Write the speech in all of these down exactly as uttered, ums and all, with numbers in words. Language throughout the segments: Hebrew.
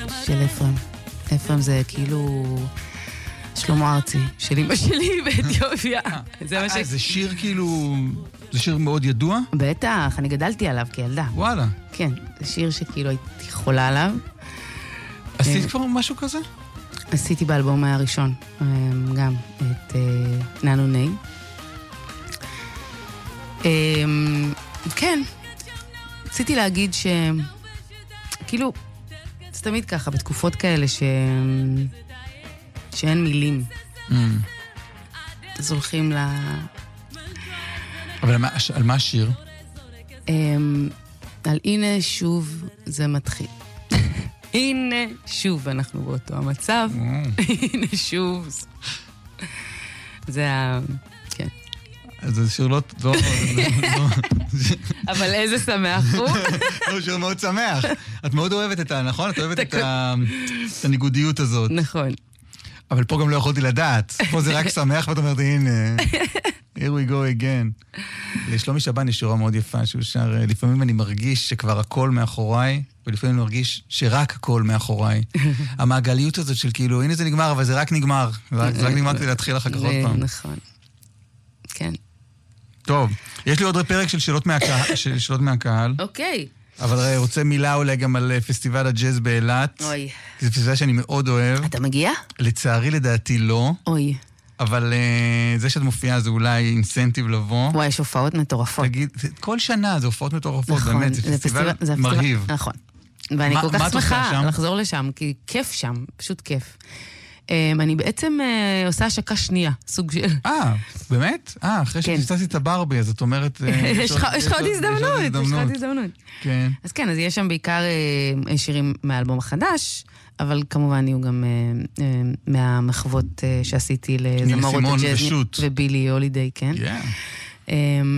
של אפרם. אפרם זה כאילו שלמה ארצי, של אמא שלי באתיופיה. זה מה ש... זה שיר כאילו... זה שיר מאוד ידוע? בטח, אני גדלתי עליו כילדה. וואלה. כן, זה שיר שכאילו הייתי חולה עליו. עשית כבר משהו כזה? עשיתי באלבום הראשון, גם את ננו ניי. כן, רציתי להגיד ש... כאילו, זה תמיד ככה, בתקופות כאלה ש... שאין מילים. אז הולכים ל... אבל על מה, על מה השיר? על הנה שוב זה מתחיל. הנה שוב אנחנו באותו המצב. הנה שוב. זה ה... כן. אז זה שיר לא... אבל איזה שמח הוא. הוא שיר מאוד שמח. את מאוד אוהבת את ה... נכון? את אוהבת את הניגודיות הזאת. נכון. אבל פה גם לא יכולתי לדעת. פה זה רק שמח, ואת אומרת, הנה... Here we go again. לשלומי שבן יש שורה מאוד יפה שהוא שר, לפעמים אני מרגיש שכבר הכל מאחוריי, ולפעמים אני מרגיש שרק הכל מאחוריי. המעגליות הזאת של כאילו, הנה זה נגמר, אבל זה רק נגמר. זה רק נגמר כדי להתחיל אחר כך עוד פעם. נכון. כן. טוב, יש לי עוד פרק של שאלות מהקהל. אוקיי. אבל רוצה מילה אולי גם על פסטיבל הג'אז באילת. אוי. זה פסטיבל שאני מאוד אוהב. אתה מגיע? לצערי לדעתי לא. אוי. אבל uh, זה שאת מופיעה זה אולי אינסנטיב לבוא. וואי, יש הופעות מטורפות. תגיד, כל שנה זה הופעות מטורפות, נכון, באמת, זה פסטיבל זה מרהיב. פסטיבל, נכון. ואני מה, כל כך שמחה לחזור לשם, כי כיף שם, פשוט כיף. Um, אני בעצם uh, עושה השקה שנייה, סוג של... אה, באמת? אה, אחרי כן. שתסתתי את הברבי, אז את אומרת... יש לך עוד הזדמנות, יש לך עוד הזדמנות. כן. אז כן, אז יש שם בעיקר uh, שירים מהאלבום החדש, אבל כמובן יהיו גם uh, uh, מהמחוות uh, שעשיתי לזמרות הג'אז ובילי הולידיי, כן? Yeah. Um,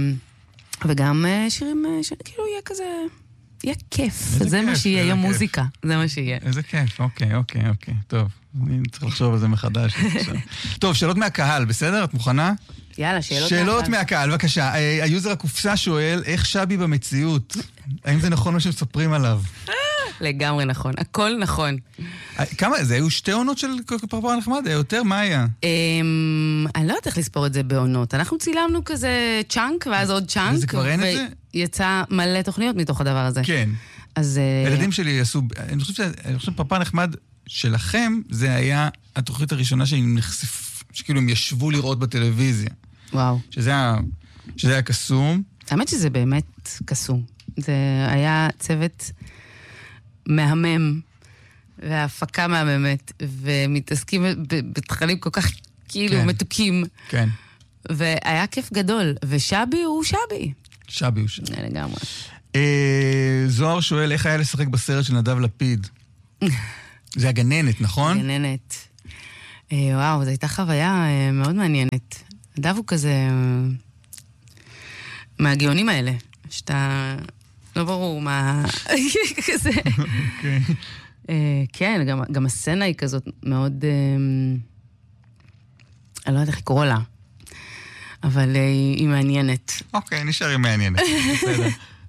וגם uh, שירים uh, שכאילו יהיה כזה... יהיה כיף, זה מה שיהיה, יהיה מוזיקה, זה מה שיהיה. איזה כיף, אוקיי, אוקיי, אוקיי, טוב. אני צריך לחשוב על זה מחדש. טוב, שאלות מהקהל, בסדר? את מוכנה? יאללה, שאלות מהקהל. שאלות מהקהל, בבקשה. היוזר הקופסה שואל, איך שבי במציאות? האם זה נכון מה שמספרים עליו? לגמרי נכון, הכל נכון. כמה, זה היו שתי עונות של פרפר נחמד? היה יותר? מה היה? אני לא יודעת איך לספור את זה בעונות. אנחנו צילמנו כזה צ'אנק, ואז עוד צ'אנק. וזה כבר אין את זה? ויצא מלא תוכניות מתוך הדבר הזה. כן. אז... הילדים שלי עשו... אני חושב שפרפר נחמד שלכם, זה היה התוכנית הראשונה שהם נחשף... שכאילו הם ישבו לראות בטלוויזיה. וואו. שזה היה... שזה היה קסום. האמת שזה באמת קסום. זה היה צוות מהמם, וההפקה מהממת, ומתעסקים בתכנים כל כך כאילו כן. מתוקים. כן. והיה כיף גדול, ושבי הוא שבי. שבי הוא שבי. לגמרי. אה, זוהר שואל, איך היה לשחק בסרט של נדב לפיד? זה הגננת, נכון? הגננת. אה, וואו, זו הייתה חוויה אה, מאוד מעניינת. נדב הוא כזה... אה, מהגאונים האלה, שאתה... לא ברור מה... כזה. אוקיי. אה, כן, גם, גם הסצנה היא כזאת מאוד... אה, אני לא יודעת איך לקרוא לה. אבל היא מעניינת. אוקיי, נשאר עם מעניינת. בסדר.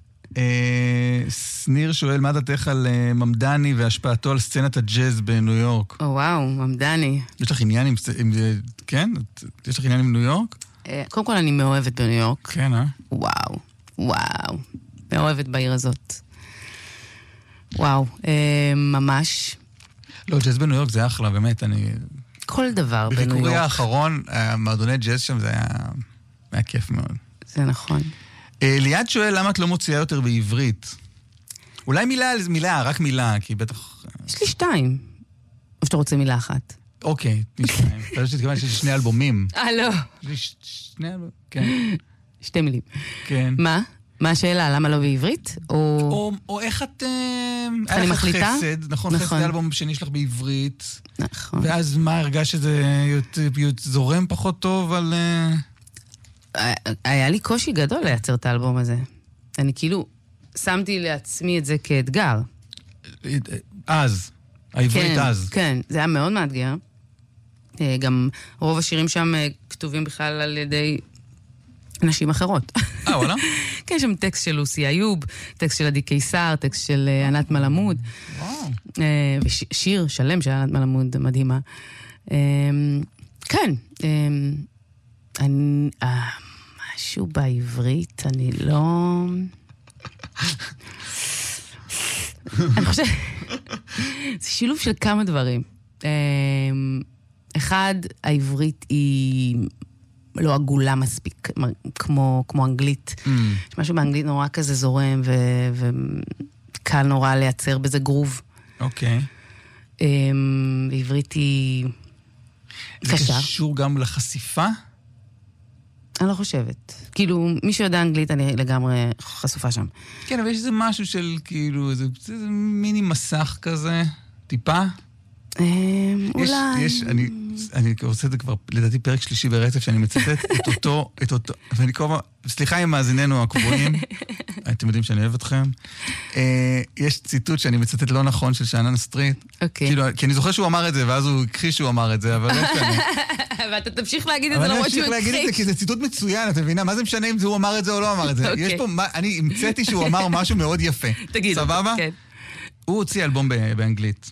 סניר שואל, מה דעתך על ממדני והשפעתו על סצנת הג'אז בניו יורק? או וואו, ממדני. יש לך עניין עם... כן? יש לך עניין עם ניו יורק? קודם כל אני מאוהבת בניו יורק. כן, אה? וואו, וואו. מאוהבת בעיר הזאת. וואו, ממש. לא, ג'אז בניו יורק זה אחלה, באמת, אני... כל דבר בניו יורק. בביקורי האחרון, מועדוני ג'אז שם זה היה, היה כיף מאוד. זה נכון. ליד שואל, למה את לא מוציאה יותר בעברית? אולי מילה, מילה, רק מילה, כי בטח... יש לי שתיים. או שאתה רוצה מילה אחת? אוקיי, תני שתיים. אתה יודע שתכוון שיש שני אלבומים. אה, לא. יש שני אלבומים, כן. שתי מילים. כן. מה? מה השאלה? למה לא בעברית? או... או, או איך את... איך אני מחליטה? חסד, נכון, חסד זה אלבום שני שלך בעברית. נכון. ואז מה, הרגש שזה זורם פחות טוב על... היה לי קושי גדול לייצר את האלבום הזה. אני כאילו שמתי לעצמי את זה כאתגר. אז, העברית אז. כן, זה היה מאוד מאתגר. גם רוב השירים שם כתובים בכלל על ידי נשים אחרות. אה, וואלה? כן, יש שם טקסט של לוסי איוב, טקסט של עדי קיסר, טקסט של ענת מלמוד. וואו. ושיר שלם שהיה מלמוד מדהימה. כן, משהו בעברית, אני לא... אני חושבת... זה שילוב של כמה דברים. אחד, העברית היא לא עגולה מספיק, כמו, כמו אנגלית. Mm. יש משהו באנגלית נורא כזה זורם, ו, וקל נורא לייצר בזה גרוב. אוקיי. Okay. בעברית היא זה קשה. זה קשור גם לחשיפה? אני לא חושבת. כאילו, מי שיודע אנגלית, אני לגמרי חשופה שם. כן, אבל יש איזה משהו של, כאילו, איזה, איזה מיני מסך כזה, טיפה? אולי... יש, אני, אני עושה את זה כבר, לדעתי, פרק שלישי ברצף, שאני מצטט את אותו, את אותו, ואני קורא, סליחה עם מאזיננו הקבועים, אתם יודעים שאני אוהב אתכם, יש ציטוט שאני מצטט לא נכון של שאנן סטריט, כאילו, כי אני זוכר שהוא אמר את זה, ואז הוא הכחיש שהוא אמר את זה, אבל לא משנה. ואתה תמשיך להגיד את זה למרות שהוא הכחיש. אבל אני אמשיך להגיד את זה, כי זה ציטוט מצוין, אתה מבינה? מה זה משנה אם הוא אמר את זה או לא אמר את זה? יש פה, אני המצאתי שהוא אמר משהו מאוד יפה. תגיד. סבבה? הוא הוציא אלבום באנגלית.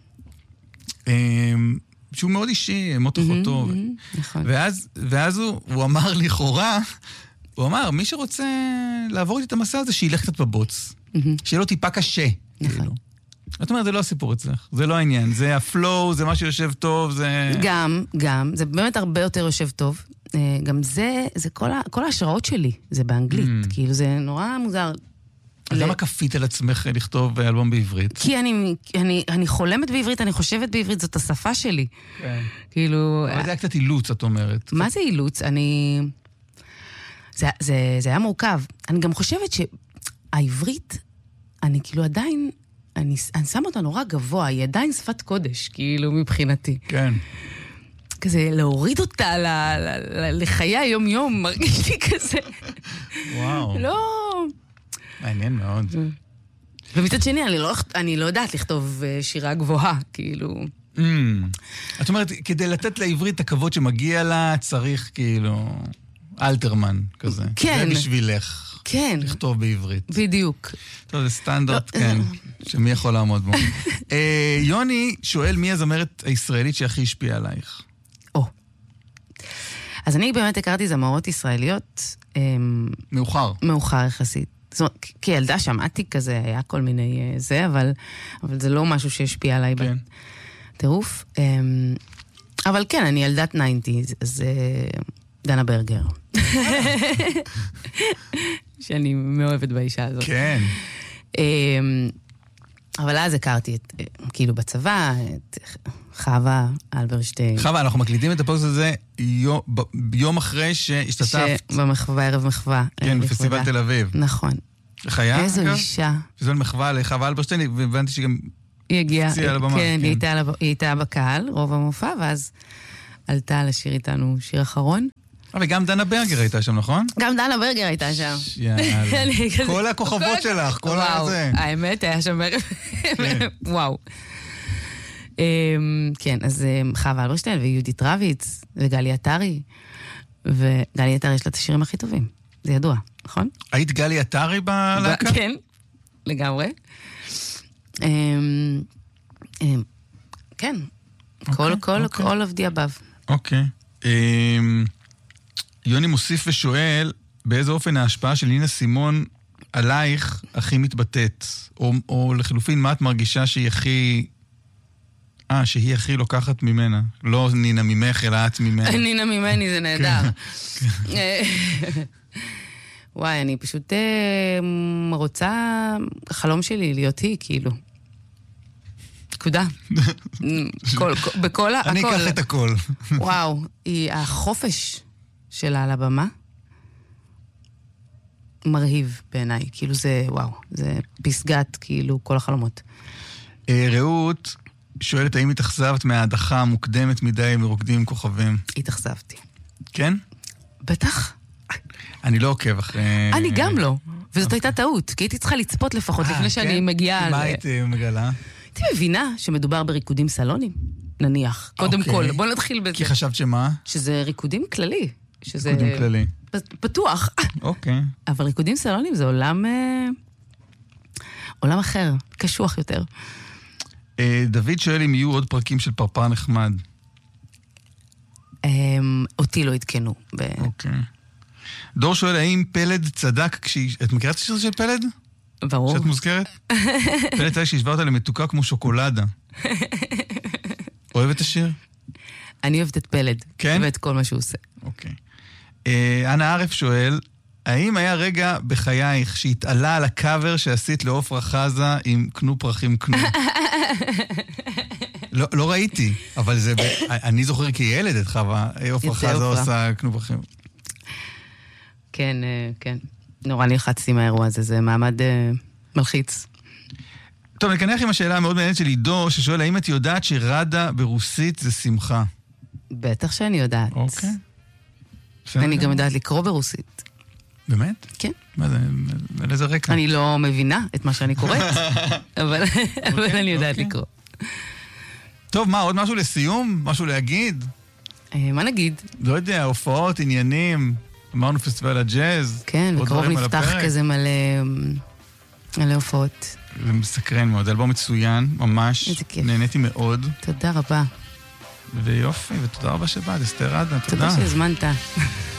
שהוא מאוד אישי, מות אחותו. ואז הוא אמר לכאורה, הוא אמר, מי שרוצה לעבור איתי את המסע הזה, שילך קצת בבוץ. שיהיה לו טיפה קשה. זאת אומרת, זה לא הסיפור אצלך, זה לא העניין. זה הפלואו, זה מה שיושב טוב, זה... גם, גם. זה באמת הרבה יותר יושב טוב. גם זה, זה כל ההשראות שלי, זה באנגלית. כאילו, זה נורא מוזר. אז למה כפית על עצמך לכתוב אלבום בעברית? כי אני, אני, אני חולמת בעברית, אני חושבת בעברית, זאת השפה שלי. כן. כאילו... אבל זה היה קצת אילוץ, את אומרת. מה זה אילוץ? אני... זה, זה, זה היה מורכב. אני גם חושבת שהעברית, אני כאילו עדיין, אני, אני שמה אותה נורא גבוה, היא עדיין שפת קודש, כאילו, מבחינתי. כן. כזה, להוריד אותה ל, ל, ל, לחיי היום-יום, מרגיש לי כזה. וואו. לא... מעניין מאוד. ומצד שני, אני לא, אני לא יודעת לכתוב שירה גבוהה, כאילו... Mm. את אומרת, כדי לתת לעברית את הכבוד שמגיע לה, צריך כאילו... אלתרמן כזה. כן. זה בשבילך. כן. לכתוב בעברית. בדיוק. טוב, זה סטנדרט, כן. שמי יכול לעמוד בו. יוני שואל מי הזמרת הישראלית שהכי השפיעה עלייך? או. אז אני באמת הכרתי זמרות ישראליות... מאוחר. מאוחר יחסית. זאת אומרת, כילדה שמעתי כזה, היה כל מיני זה, אבל, אבל זה לא משהו שהשפיע עליי כן. בטירוף. אבל כן, אני ילדת תשעים, אז דנה ברגר. שאני מאוהבת באישה הזאת. כן. אבל אז הכרתי את, כאילו בצבא, את חווה אלברשטיין. חווה, אנחנו מקליטים את הפוסט הזה יום, יום אחרי שהשתתפת. במחווה, ערב מחווה. כן, בפסטיבל תל אביב. נכון. איך היה? איזו אישה. פסטיבל מחווה לחווה אלברשטיין, והבנתי שגם היא הגיעה, כן, היא הייתה בקהל, רוב המופע, ואז עלתה לשיר איתנו שיר אחרון. אבל גם דנה ברגר הייתה שם, נכון? גם דנה ברגר הייתה שם. יאללה. כל הכוכבות שלך, כל הזה. האמת, היה שם... וואו. כן, אז חווה אלברשטיין ויהודית רביץ וגלי עטרי, וגלי עטרי יש לה את השירים הכי טובים. זה ידוע, נכון? היית גלי עטרי בלהקה? כן, לגמרי. כן, כל of the above. אוקיי. יוני מוסיף ושואל, באיזה אופן ההשפעה של נינה סימון עלייך הכי מתבטאת? או, או לחילופין, מה את מרגישה שהיא הכי... אה, שהיא הכי לוקחת ממנה. לא נינה ממך, אלא את ממנה. נינה ממני, זה נהדר. וואי, אני פשוט רוצה... החלום שלי להיות היא, כאילו. נקודה. בכל... אני אקח את הכל. וואו, החופש שלה על הבמה מרהיב בעיניי. כאילו זה, וואו, זה פסגת, כאילו, כל החלומות. רעות שואלת, האם התאכזבת מההדחה המוקדמת מדי מרוקדים עם כוכבים? התאכזבתי. כן? בטח. אני לא עוקב אחרי... אני גם לא. וזאת הייתה טעות, כי הייתי צריכה לצפות לפחות לפני שאני מגיעה... מה היית מגלה? הייתי מבינה שמדובר בריקודים סלונים, נניח. קודם כל, בוא נתחיל בזה. כי חשבת שמה? שזה ריקודים כללי. ריקודים כללי. פתוח. אוקיי. אבל ריקודים סלונים זה עולם... עולם אחר, קשוח יותר. דוד שואל אם יהיו עוד פרקים של פרפר נחמד. אותי לא התקנו. אוקיי. דור שואל, האם פלד צדק כשהיא... את מכירה את השיר של פלד? ברור. שאת מוזכרת? פלד צדק שהשווה אותה למתוקה כמו שוקולדה. אוהב את השיר? אני אוהבת את פלד. כן? ואת כל מה שהוא עושה. אוקיי. אנה ערף שואל, האם היה רגע בחייך שהתעלה על הקאבר שעשית לעופרה חזה עם קנו פרחים קנו? לא, לא ראיתי, אבל זה... אני זוכר כילד את חווה, עופרה חזה עושה קנו פרחים. כן, כן. נורא נלחצתי מהאירוע הזה, זה מעמד מלחיץ. טוב, נקנח עם השאלה המאוד מעניינת של עידו, ששואל, האם את יודעת שרדה ברוסית זה שמחה? בטח שאני יודעת. אוקיי. אני גם יודעת לקרוא ברוסית. באמת? כן. מה זה, על איזה רקע? אני לא מבינה את מה שאני קוראת, אבל אני יודעת לקרוא. טוב, מה, עוד משהו לסיום? משהו להגיד? מה נגיד? לא יודע, הופעות, עניינים, אמרנו פסטיבל הג'אז. כן, בקרוב נפתח כזה מלא, מלא הופעות. זה מסקרן מאוד, זה אלבום מצוין, ממש. איזה כיף. נהניתי מאוד. תודה רבה. ויופי, ותודה רבה שבאת, אסתר רדה, תודה. תודה שהזמנת.